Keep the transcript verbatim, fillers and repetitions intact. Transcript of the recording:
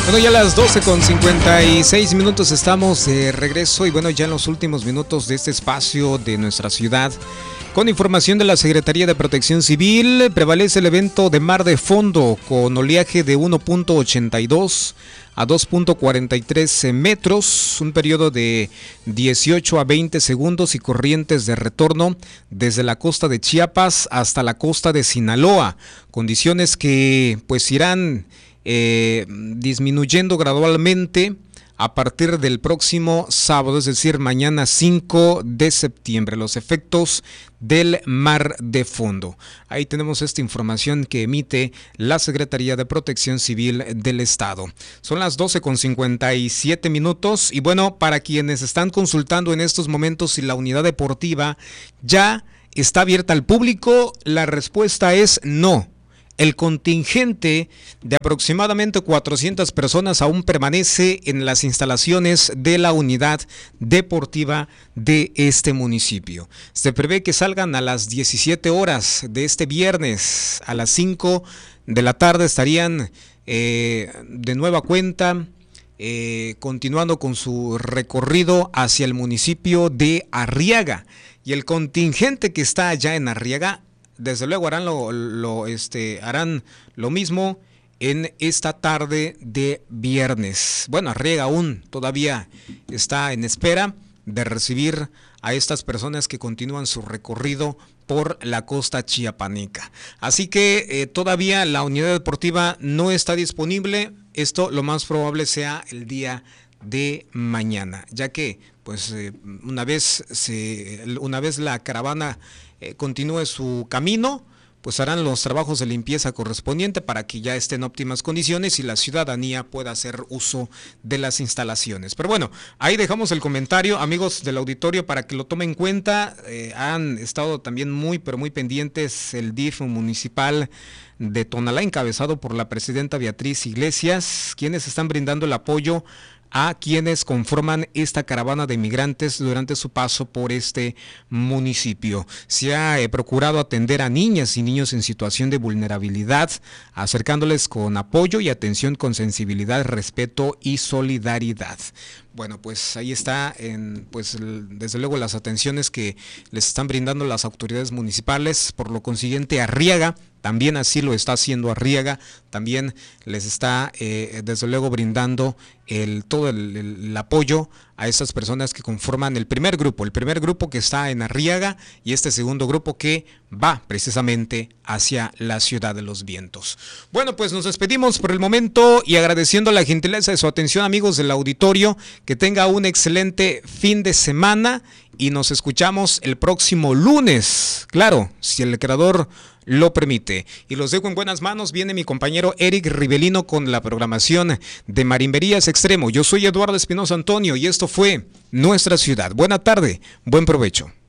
Bueno, ya a las doce con cincuenta y seis minutos estamos de regreso y bueno, ya en los últimos minutos de este espacio de nuestra ciudad. Con información de la Secretaría de Protección Civil, prevalece el evento de mar de fondo con oleaje de uno punto ochenta y dos a dos punto cuarenta y tres metros, un periodo de dieciocho a veinte segundos y corrientes de retorno desde la costa de Chiapas hasta la costa de Sinaloa, condiciones que pues irán eh, disminuyendo gradualmente a partir del próximo sábado, es decir, mañana cinco de septiembre, los efectos del mar de fondo. Ahí tenemos esta información que emite la Secretaría de Protección Civil del Estado. Son las doce con cincuenta y siete minutos y bueno, para quienes están consultando en estos momentos si la unidad deportiva ya está abierta al público, la respuesta es no. El contingente de aproximadamente cuatrocientas personas aún permanece en las instalaciones de la unidad deportiva de este municipio. Se prevé que salgan a las diecisiete horas de este viernes, a las cinco de la tarde estarían eh, de nueva cuenta eh, continuando con su recorrido hacia el municipio de Arriaga. Y el contingente que está allá en Arriaga, desde luego harán lo, lo, este, harán lo mismo en esta tarde de viernes. Bueno, Arriaga aún todavía está en espera de recibir a estas personas que continúan su recorrido por la costa chiapaneca. Así que eh, todavía la unidad deportiva no está disponible. Esto lo más probable sea el día de mañana, ya que pues eh, una vez se, una vez la caravana eh, continúe su camino, pues harán los trabajos de limpieza correspondiente para que ya esté en óptimas condiciones y la ciudadanía pueda hacer uso de las instalaciones. Pero bueno, ahí dejamos el comentario, amigos del auditorio, para que lo tomen en cuenta. Eh, han estado también muy, pero muy pendientes el D I F municipal de Tonalá, encabezado por la presidenta Beatriz Iglesias, quienes están brindando el apoyo a quienes conforman esta caravana de migrantes durante su paso por este municipio. Se ha eh, procurado atender a niñas y niños en situación de vulnerabilidad, acercándoles con apoyo y atención con sensibilidad, respeto y solidaridad. Bueno, pues ahí está, en, pues desde luego las atenciones que les están brindando las autoridades municipales. Por lo consiguiente, Arriaga también así lo está haciendo. Arriaga también les está eh, desde luego brindando el todo el, el, el apoyo a estas personas que conforman el primer grupo, el primer grupo que está en Arriaga y este segundo grupo que va precisamente hacia la Ciudad de los Vientos. Bueno, pues nos despedimos por el momento y agradeciendo la gentileza de su atención, amigos del auditorio, que tenga un excelente fin de semana y nos escuchamos el próximo lunes, claro, si el creador lo permite. Y los dejo en buenas manos. Viene mi compañero Eric Rivelino con la programación de Marimberías Extremo. Yo soy Eduardo Espinosa Antonio y esto fue Nuestra Ciudad. Buena tarde, buen provecho.